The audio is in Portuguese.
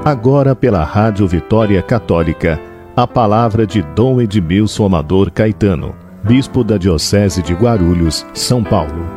Agora pela Rádio Vitória Católica, a palavra de Dom Edmilson Amador Caetano, Bispo da Diocese de Guarulhos, São Paulo.